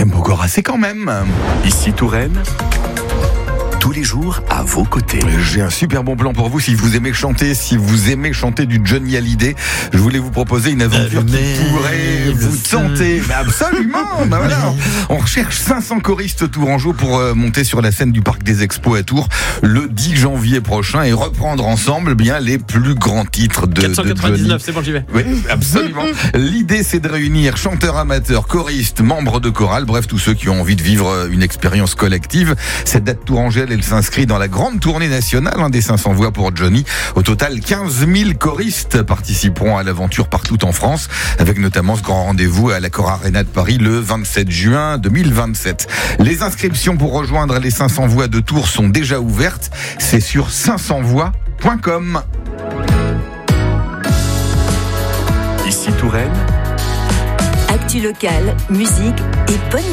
tempo corassé quand même. Ici Touraine, tous les jours à vos côtés. J'ai un super bon plan pour vous si vous aimez chanter du Johnny Hallyday. Je voulais vous proposer une aventure qui pourrait vous tenter. Mais absolument, bah voilà. On recherche 500 choristes tourangeaux pour monter sur la scène du Parc des Expos à Tours le 10 janvier prochain et reprendre ensemble bien les plus grands titres de 499, Johnny. c'est bon, j'y vais. Oui, absolument. L'idée, c'est de réunir chanteurs amateurs, choristes, membres de chorale, bref, tous ceux qui ont envie de vivre une expérience collective. Cette date tourangelle, elle s'inscrit dans la grande tournée nationale des 500 voix pour Johnny. Au total, 15 000 choristes participeront à l'aventure partout en France, avec notamment ce grand rendez-vous à l'Accor Arena de Paris le 27 juin 2027. Les inscriptions pour rejoindre les 500 voix de Tours sont déjà ouvertes. C'est sur 500voix.com. Ici Touraine, Actu locale, musique et bonne